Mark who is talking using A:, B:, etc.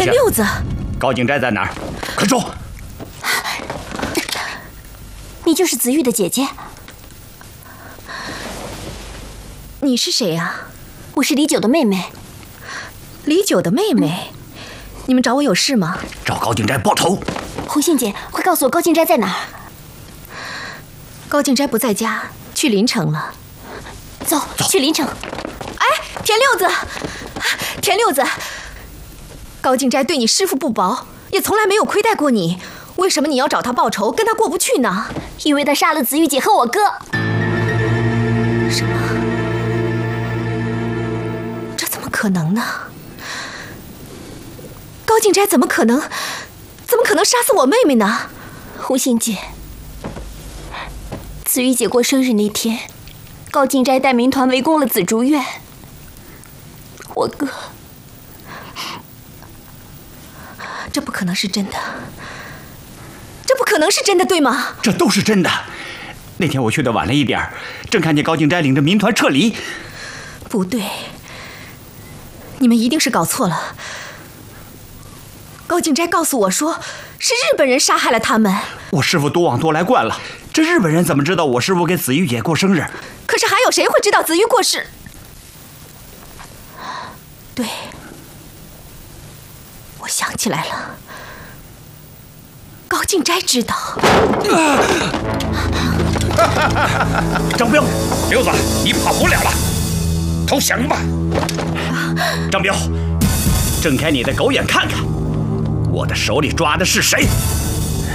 A: 田六子，
B: 高景斋在哪儿？快说！
C: 你就是子玉的姐姐？
A: 你是谁呀？
C: 我是李九的妹妹。
A: 李九的妹妹？你们找我有事吗？
B: 找高景斋报仇。
C: 红杏姐，快告诉我高景斋在哪儿？
A: 高景斋不在家，去临城了。
C: 走，去临城。
A: 哎，田六子，田六子，高景斋对你师父不薄，也从来没有亏待过你，为什么你要找他报仇，跟他过不去呢？
C: 因为他杀了子玉姐和我哥。
A: 什么？这怎么可能呢？高景斋怎么可能杀死我妹妹呢？
C: 红杏姐，子玉姐过生日那天，高景斋带民团围攻了紫竹院，我哥……
A: 这不可能是真的，这不可能是真的，对吗？
B: 这都是真的。那天我去的晚了一点，正看见高景斋领着民团撤离。
A: 不对，你们一定是搞错了。高景斋告诉我说，是日本人杀害了他们。
B: 我师父多往多来惯了，这日本人怎么知道我师父给子玉姐过生日？
A: 可是还有谁会知道子玉过世？对，我想起来了，高景斋知道。
B: 张彪，
D: 刘子，你跑不了了，投降吧。
B: 张彪，睁开你的狗眼看看，我的手里抓的是谁？